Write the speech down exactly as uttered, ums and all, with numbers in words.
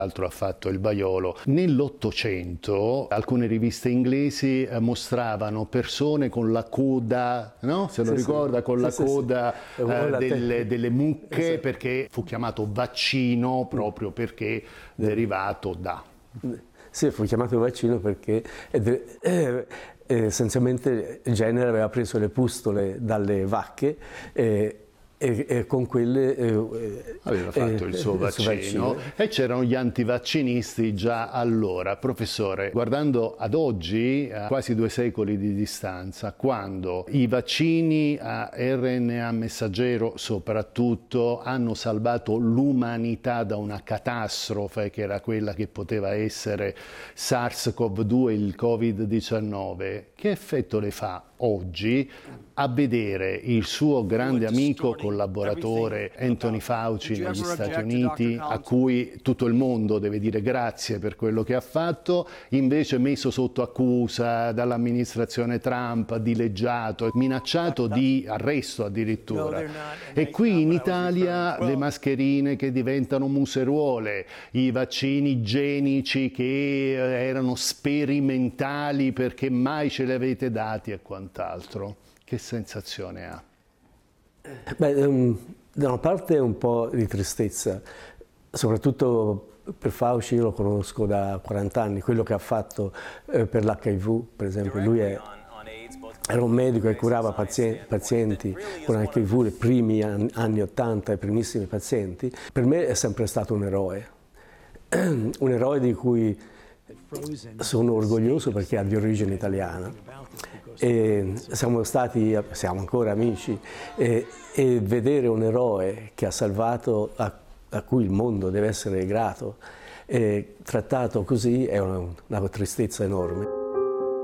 Altro ha fatto il vaiolo. Nell'Ottocento alcune riviste inglesi mostravano persone con la coda, no? Se lo sì, ricorda, sì. con sì, la sì, coda sì. Eh, delle, delle mucche, sì. perché fu chiamato vaccino proprio perché sì. derivato da... Sì, fu chiamato vaccino perché eh, eh, essenzialmente il genere aveva preso le pustole dalle vacche eh, E, e con quelle eh, aveva fatto eh, il suo vaccino, il suo vaccino. E c'erano gli antivaccinisti già allora. Professore, guardando ad oggi, a quasi due secoli di distanza, quando i vaccini a R N A messaggero soprattutto hanno salvato l'umanità da una catastrofe che era quella che poteva essere SARS-CoV due, il Covid diciannove, che effetto le fa oggi a vedere il suo grande amico collaboratore Anthony Fauci negli Stati Uniti, a cui tutto il mondo deve dire grazie per quello che ha fatto, invece messo sotto accusa dall'amministrazione Trump, dileggiato, minacciato di arresto addirittura. E qui in Italia le mascherine che diventano museruole, i vaccini igienici che erano sperimentali perché mai ce li avete dati e quant'altro. Che sensazione ha? Beh, um, da una parte un po' di tristezza, soprattutto per Fauci. Io lo conosco da quaranta anni, quello che ha fatto eh, per l'H I V, per esempio. Lui è, era un medico che curava pazienti, pazienti con H I V nei primi anni, anni ottanta, i primissimi pazienti. Per me è sempre stato un eroe, un eroe di cui sono orgoglioso perché ha di origine italiana. E siamo stati, siamo ancora amici, e, e vedere un eroe che ha salvato, a, a cui il mondo deve essere grato, e trattato così è una, una tristezza enorme.